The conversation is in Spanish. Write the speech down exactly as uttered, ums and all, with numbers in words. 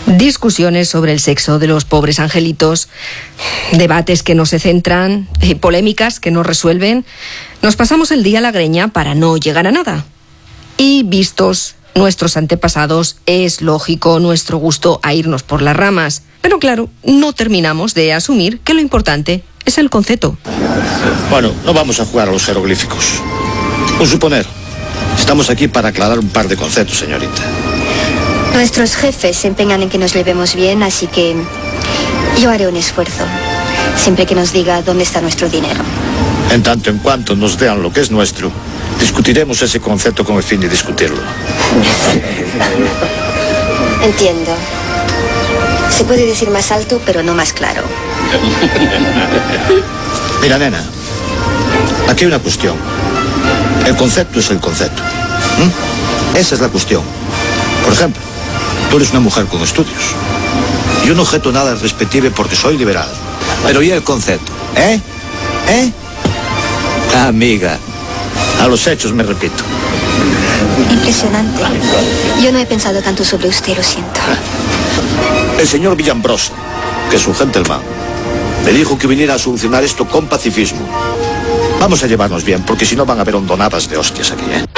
Discusiones sobre el sexo de los pobres angelitos, debates que no se centran, eh, polémicas que no resuelven. Nos pasamos el día a la greña para no llegar a nada. Y vistos nuestros antepasados, es lógico nuestro gusto a irnos por las ramas. Pero claro, no terminamos de asumir que lo importante es el concepto. Bueno, no vamos a jugar a los jeroglíficos. Un suponer. Estamos aquí para aclarar un par de conceptos, señorita. Nuestros jefes se empeñan en que nos llevemos bien, así que yo haré un esfuerzo, siempre que nos diga dónde está nuestro dinero. En tanto en cuanto nos den lo que es nuestro, discutiremos ese concepto con el fin de discutirlo. Entiendo. Se puede decir más alto, pero no más claro. Mira, nena, aquí hay una cuestión. El concepto es el concepto. ¿Mm? Esa es la cuestión. Por ejemplo, tú eres una mujer con estudios. Yo no objeto nada al respective porque soy liberal. Pero ¿y el concepto? ¿Eh? ¿Eh? Amiga. A los hechos me repito. Impresionante. Yo no he pensado tanto sobre usted, lo siento. El señor Villambrosa, que es un gentleman, me dijo que viniera a solucionar esto con pacifismo. Vamos a llevarnos bien, porque si no van a haber hondonadas de hostias aquí, ¿eh?